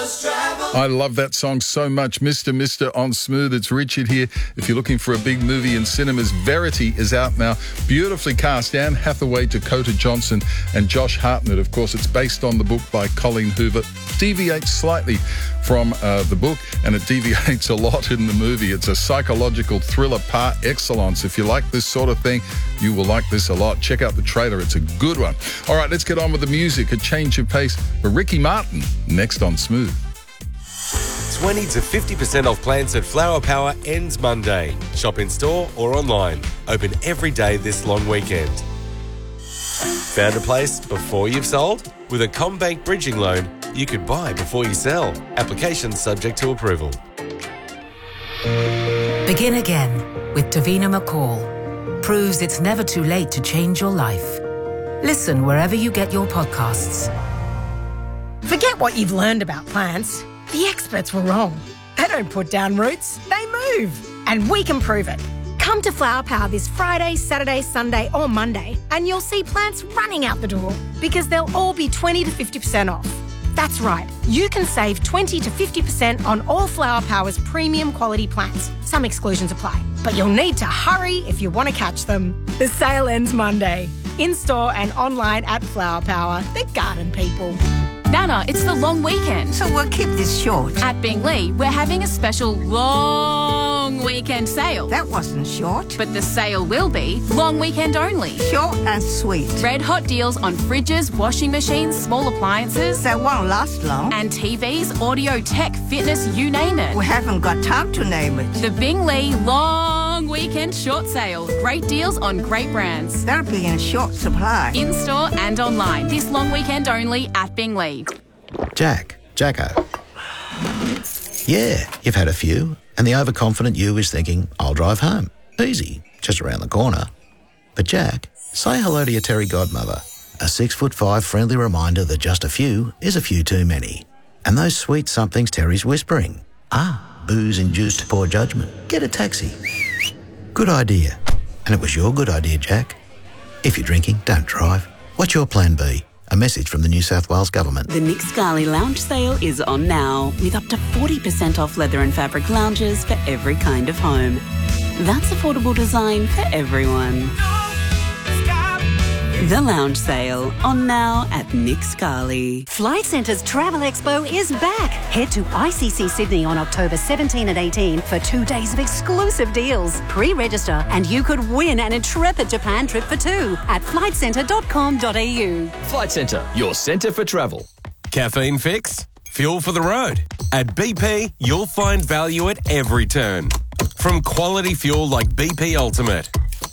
I love that song so much. Mr. on Smooth. It's Richard here. If you're looking for a big movie in cinemas, Verity is out now. Beautifully cast. Anne Hathaway, Dakota Johnson and Josh Hartnett. Of course, it's based on the book by Colleen Hoover. Deviates slightly from the book, and it deviates a lot in the movie. It's a psychological thriller par excellence. If you like this sort of thing, you will like this a lot. Check out the trailer. It's a good one. All right, let's get on with the music. A change of pace for Ricky Martin, next on Smooth. 20 to 50% off plants at Flower Power ends Monday. Shop in store or online. Open every day this long weekend. Found a place before you've sold? With a CommBank bridging loan, you could buy before you sell. Application subject to approval. Begin again with Davina McCall. Proves it's never too late to change your life. Listen wherever you get your podcasts. Forget what you've learned about plants. The experts were wrong. They don't put down roots, they move. And we can prove it. Come to Flower Power this Friday, Saturday, Sunday or Monday and you'll see plants running out the door because they'll all be 20 to 50% off. That's right, you can save 20 to 50% on all Flower Power's premium quality plants. Some exclusions apply, but you'll need to hurry if you want to catch them. The sale ends Monday. In-store and online at Flower Power, the garden people. Nana, it's the long weekend. So we'll keep this short. At Bingley, we're having a special long weekend sale. That wasn't short. But the sale will be long weekend only. Short and sweet. Red hot deals on fridges, washing machines, small appliances. That won't last long. And TVs, audio, tech, fitness, you name it. We haven't got time to name it. The Bingley Long Weekend Short Sale. Great deals on great brands. That'll be in short supply. In-store and online. This long weekend only at Bingley. Jacko. Yeah, you've had a few, and the overconfident you is thinking, I'll drive home. Easy, just around the corner. But Jack, say hello to your Terry godmother. A 6'5" friendly reminder that just a few is a few too many. And those sweet somethings Terry's whispering. Booze-induced poor judgment. Get a taxi. Good idea. And it was your good idea, Jack. If you're drinking, don't drive. What's your plan B? A message from the New South Wales Government. The Nick Scali Lounge Sale is on now, with up to 40% off leather and fabric lounges for every kind of home. That's affordable design for everyone. The Lounge Sale, on now at Nick Scali. Flight Centre's Travel Expo is back. Head to ICC Sydney on October 17 and 18 for 2 days of exclusive deals. Pre-register and you could win an intrepid Japan trip for two at flightcentre.com.au. Flight Centre, your centre for travel. Caffeine fix? Fuel for the road. At BP, you'll find value at every turn. From quality fuel like BP Ultimate